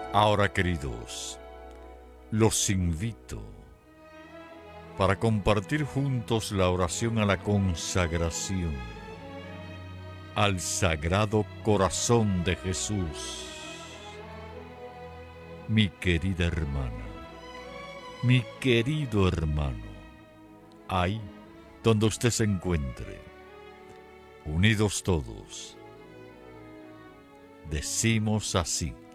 Ahora, queridos, los invito para compartir juntos la oración a la consagración al Sagrado Corazón de Jesús. Mi querida hermana, mi querido hermano, ahí donde usted se encuentre, unidos todos, decimos así: